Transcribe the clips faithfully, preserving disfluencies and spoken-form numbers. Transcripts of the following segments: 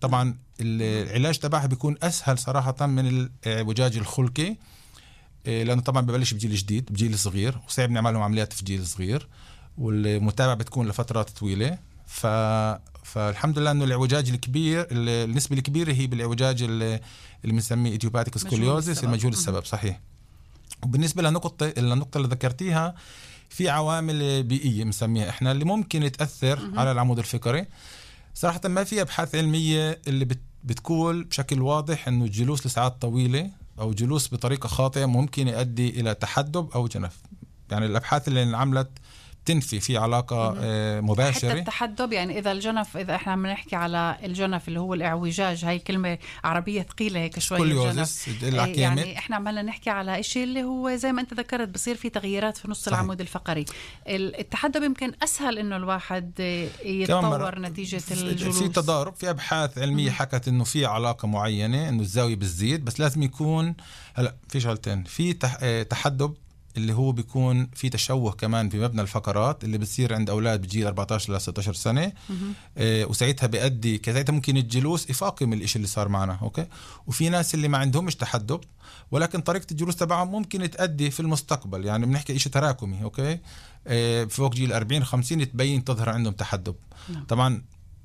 طبعا العلاج تبعها بيكون أسهل صراحة من الإعوجاج الخلقي، لأنه طبعا ببلش بجيل جديد بجيل صغير وصعب نعملهم عمليات في جيل صغير، والمتابعة بتكون لفترات طويلة. ف... فالحمد لله أنه الإعوجاج الكبير النسبة الكبيرة هي بالإعوجاج اللي بنسميه إيديوباتيك سكوليوزيس المجهول السبب. صحيح. وبالنسبة للنقطة النقطة اللي ذكرتيها، في عوامل بيئية بنسميها إحنا اللي ممكن تأثر م- على العمود الفقري. صراحة ما في أبحاث علمية اللي بت... بتقول بشكل واضح أنه الجلوس لساعات طويلة أو جلوس بطريقة خاطئة ممكن يؤدي إلى تحدب أو جنف. يعني الأبحاث اللي انعملت تنفي في علاقة مباشرة. حتى التحدب يعني إذا الجنف، إذا إحنا بنحكي على الجنف اللي هو الإعوجاج، هاي كلمة عربية ثقيلة هيك شوي. الجنف يعني إحنا عمالنا نحكي على إشي اللي هو زي ما أنت ذكرت بصير في تغييرات في نص صحيح. العمود الفقري. التحدب يمكن أسهل إنه الواحد يتطور نتيجة الجلوس. في تضارب، في أبحاث علمية مم. حكت إنه في علاقة معينة إنه الزاوية بتزيد، بس لازم يكون هلا في شغلتين، في تحدب اللي هو بيكون في تشوه كمان في مبنى الفقرات اللي بتصير عند أولاد بجيل أربعة عشر إلى ستة عشر سنة. آه وساعتها بيؤدي كذا ممكن الجلوس إفاقي من الإشي اللي صار معنا. أوكي. وفي ناس اللي ما عندهمش تحدب ولكن طريقة الجلوس تبعهم ممكن تؤدي في المستقبل، يعني بنحكي إشي تراكمي. أوكي. آه فوق جيل أربعين خمسين تبين تظهر عندهم تحدب. نعم. طبعا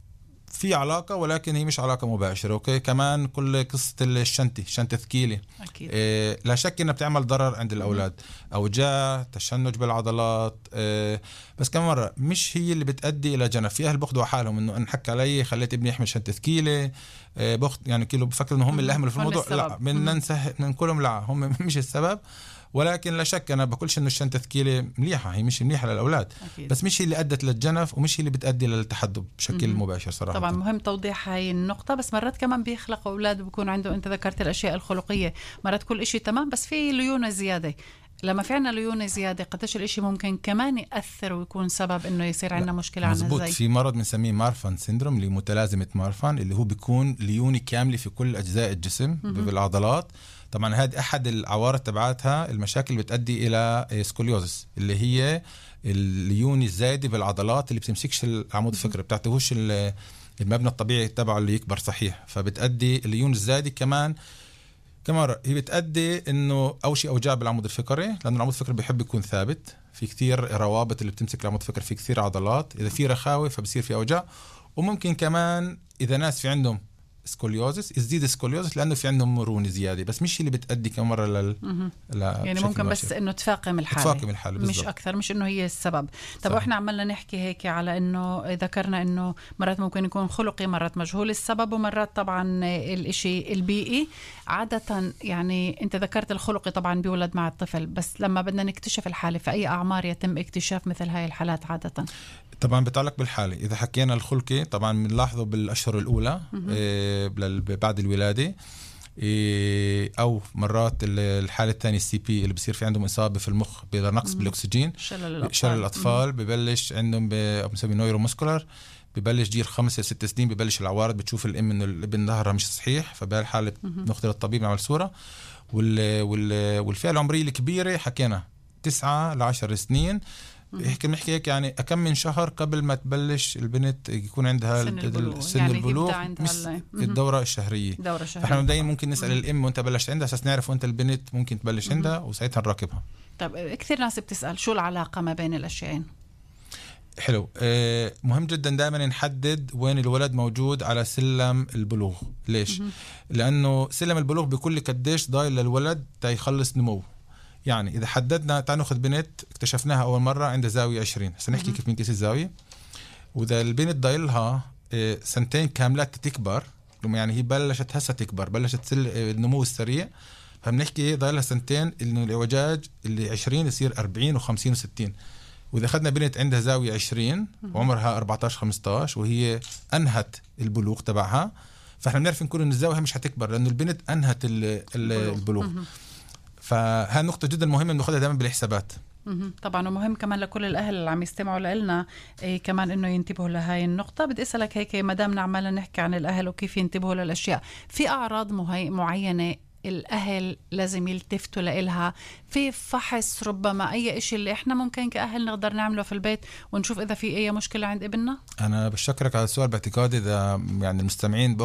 في علاقة ولكن هي مش علاقة مباشرة. أوكي. كمان كل قصة الشنطة شنطة ثقيلة إيه لا شك إنها بتعمل ضرر عند الأولاد، أوجاع، تشنج بالعضلات. إيه بس كم مرة مش هي اللي بتؤدي إلى جنف. في أهل بأخذوا حالهم إنه أنا حكى علي خليت ابني يحمل شنطة ثقيلة، إيه بأخذ يعني كيلو بفكر إنه هم اللي أهملوا في الموضوع. لا من ننسى من كلهم لا هم مش السبب. ولكن لا شك أنا بقولش إنه الشنطة ثقيلة مليحة، هي مش مليحة للأولاد أكيد. بس مش هي اللي أدت للجنف ومش هي اللي بتؤدي للتحدب بشكل م-م. مباشر صراحة. طبعا مهم توضيح هاي النقطة. بس مرات كمان بيخلقوا أولاد وبكون عنده، أنت ذكرت الأشياء الخلقية، مرات كل إشي تمام بس في ليونة زيادة. لما في عنا ليونة زيادة قديش الإشي ممكن كمان يأثر ويكون سبب إنه يصير عنا مشكلة. مزبوط. في مرض بنسميه مارفان سيندروم اللي متلازمة مارفان اللي هو بيكون ليونة كاملة في كل أجزاء الجسم م-م. بالعضلات. طبعا هذه أحد العوارض تبعاتها المشاكل اللي بتؤدي إلى سكوليوزس اللي هي الليونة الزايدة بالعضلات اللي بتمسكش العمود الفقري، بتعطيهوش المبنى الطبيعي تبعه اللي يكبر. صحيح. فبتؤدي الليونة الزايدة كمان كمان هي بتؤدي إنه أول شيء أوجاع بالعمود الفقري، لأن العمود الفقري بيحب يكون ثابت، في كثير روابط اللي بتمسك العمود الفقري، في كثير عضلات، إذا في رخاوة فبصير في أوجاع. وممكن كمان إذا ناس في عندهم سكوليوزس يزيد سكوليوزس لأنه في عندهم مرونة زيادة، بس مش اللي بتأدي كمرة لل يعني ممكن مباشر. بس إنه تفاقم الحالة تفاقم الحالة مش أكثر، مش إنه هي السبب. طب وإحنا عملنا نحكي هيك على إنه ذكرنا إنه مرات ممكن يكون خلقي، مرات مجهول السبب، ومرات طبعا الإشي البيئي. عادة يعني أنت ذكرت الخلقي طبعا بيولد مع الطفل، بس لما بدنا نكتشف الحالة في أي أعمار يتم اكتشاف مثل هاي الحالات عادة؟ طبعا بتعلق بالحالة. إذا حكينا الخلقي طبعا بنلاحظه بالأشهر الأولى إيه بعد الولادة، إيه أو مرات الحالة الثانية السي بي اللي بصير في عندهم إصابة في المخ بنقص بالأكسجين، شلل الأطفال, شلل الأطفال ببلش عندهم بنسميه نويروموسكولار، ببلش جيل خمسة ست سنين ببلش العوارض، بتشوف الأم إنه الابن ظهرها مش صحيح، فبهالحالة نخطر الطبيب نعمل صورة. وال وال والفئة العمرية الكبيرة حكينا تسعة لعشر سنين، يحكي بنحكي هيك يعني أكم من شهر قبل ما تبلش البنت يكون عندها سن البلوغ, سن يعني البلوغ الدورة الشهرية. دورة شهرية. فإحنا مبدئيا ممكن نسأل مم. الأم وأنت بلشت عندها أساس نعرف وأنت البنت ممكن تبلش عندها وساعتها نراقبها. طب كثير ناس بتسأل شو العلاقة ما بين الأشياءين؟ حلو. آه مهم جدا دائما نحدد وين الولد موجود على سلم البلوغ. ليش؟ مم. لأنه سلم البلوغ بكل قديش ضايل للولد تا يخلص نمو. يعني إذا حددنا تعال ناخذ بنت اكتشفناها أول مرة عندها زاوية عشرين، سنحكي كيف بنقيس الزاوية. وإذا البنت ضايلها سنتين كاملات تكبر، يعني هي بلشت هسه تكبر، بلشت النمو السريع، فبنحكي ضايلها سنتين إنه الإعوجاج اللي عشرين يصير أربعين وخمسين وستين. وإذا أخذنا بنت عندها زاوية عشرين وعمرها أربعة عشر خمسة عشر وهي أنهت البلوغ تبعها، فإحنا بنعرف نقول إن الزاوية مش هتكبر لأنه البنت أنهت البلوغ. فها نقطة جدا مهمة ناخذها دائما بالحسابات. طبعا ومهم كمان لكل الأهل اللي عم يستمعوا لنا إيه كمان إنه ينتبهوا لهاي النقطة. بدي أسألك هيك مدام نعمل نحكي عن الأهل وكيف ينتبهوا للأشياء، في أعراض معينة الأهل لازم يلتفتوا لإلها في فحص ربما أي إشي اللي إحنا ممكن كأهل نقدر نعمله في البيت ونشوف إذا في أي مشكلة عند ابننا؟ أنا بشكرك على السؤال. باعتقادي إذا يعني المستمعين